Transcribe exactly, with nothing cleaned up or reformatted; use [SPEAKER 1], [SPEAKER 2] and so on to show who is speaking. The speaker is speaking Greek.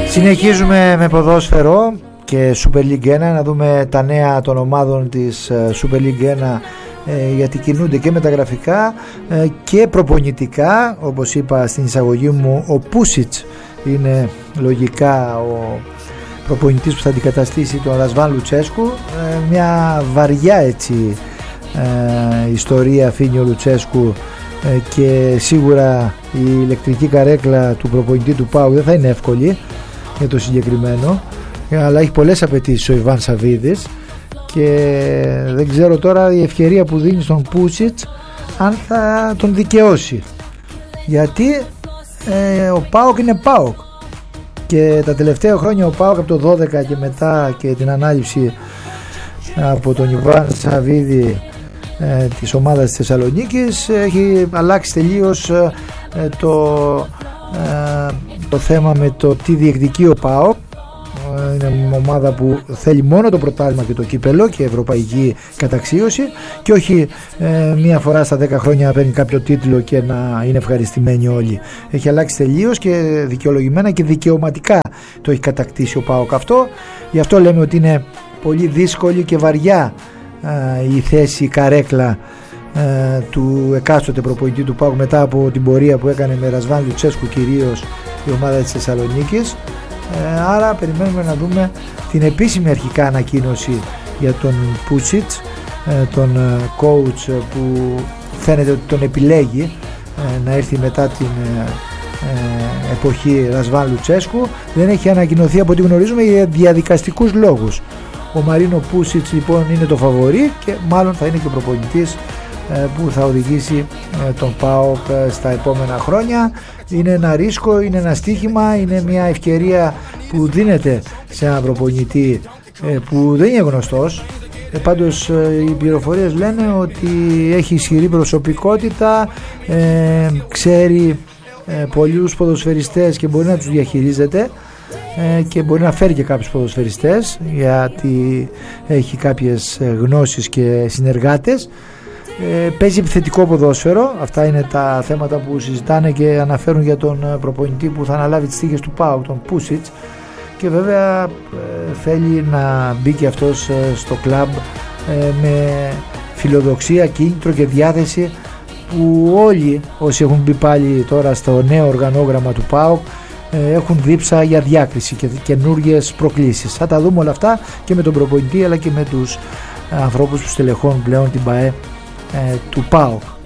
[SPEAKER 1] Συνεχίζουμε με ποδόσφαιρο και Super League ένα, να δούμε τα νέα των ομάδων της Super League ένα, ε, γιατί κινούνται και μεταγραφικά ε, και προπονητικά. Όπως είπα στην εισαγωγή μου, ο Πούσιτς είναι λογικά ο προπονητής που θα αντικαταστήσει τον Ρασβάν Λουτσέσκου. ε, μια βαριά έτσι ε, ιστορία αφήνει ο Λουτσέσκου ε, και σίγουρα η ηλεκτρική καρέκλα του προπονητή του ΠΑΟΚ δεν θα είναι εύκολη για το συγκεκριμένο, αλλά έχει πολλές απαιτήσεις ο Ιβάν Σαββίδης και δεν ξέρω τώρα η ευκαιρία που δίνει στον Πούσιτς αν θα τον δικαιώσει, γιατί ε, ο ΠΑΟΚ είναι ΠΑΟΚ και τα τελευταία χρόνια ο ΠΑΟΚ από το δώδεκα και μετά και την ανάληψη από τον Ιβάν Σαββίδη ε, της ομάδας της Θεσσαλονίκης έχει αλλάξει τελείως ε, το ε, το θέμα με το τι διεκδικεί ο ΠΑΟΚ. Είναι μια ομάδα που θέλει μόνο το πρωτάθλημα και το κύπελο και ευρωπαϊκή καταξίωση και όχι ε, μία φορά στα δέκα χρόνια να παίρνει κάποιο τίτλο και να είναι ευχαριστημένοι όλοι. Έχει αλλάξει τελείως και δικαιολογημένα και δικαιωματικά το έχει κατακτήσει ο ΠΑΟΚ αυτό. Γι' αυτό λέμε ότι είναι πολύ δύσκολη και βαριά ε, η θέση, η καρέκλα ε, του εκάστοτε προπονητή του ΠΑΟΚ μετά από την πορεία που έκανε με Ρασβάν Λουτσέσκου κυρίως η ομάδα της Θεσσαλονίκης. Ε, άρα περιμένουμε να δούμε την επίσημη αρχικά ανακοίνωση για τον Πούσιτς, ε, τον ε, coach που φαίνεται ότι τον επιλέγει ε, να έρθει μετά την ε, ε, εποχή Ρασβάν Λουτσέσκου. Δεν έχει ανακοινωθεί από ό,τι γνωρίζουμε για διαδικαστικούς λόγους. Ο Μαρίνο Πούσιτς λοιπόν είναι το φαβορί και μάλλον θα είναι και ο προπονητής που θα οδηγήσει τον ΠΑΟΚ στα επόμενα χρόνια. Είναι ένα ρίσκο, είναι ένα στοίχημα, είναι μια ευκαιρία που δίνεται σε έναν προπονητή που δεν είναι γνωστός. Πάντως οι πληροφορίες λένε ότι έχει ισχυρή προσωπικότητα, ξέρει πολλούς ποδοσφαιριστές και μπορεί να τους διαχειρίζεται και μπορεί να φέρει και κάποιους ποδοσφαιριστές γιατί έχει κάποιες γνώσεις και συνεργάτες. Ε, παίζει επιθετικό ποδόσφαιρο. Αυτά είναι τα θέματα που συζητάνε και αναφέρουν για τον προπονητή που θα αναλάβει τις τύχες του ΠΑΟΚ, τον Πούσιτς, και βέβαια ε, θέλει να μπει και αυτός ε, στο κλαμπ ε, με φιλοδοξία, κίνητρο και διάθεση που όλοι όσοι έχουν μπει πάλι τώρα στο νέο οργανόγραμμα του ΠΑΟΚ ε, έχουν δίψα για διάκριση και καινούργιες προκλήσεις. Θα τα δούμε όλα αυτά και με τον προπονητή αλλά και με τους ανθρώπους που στελεχώνουν πλέον την ΠΑΕ του ΠΑΟΚ.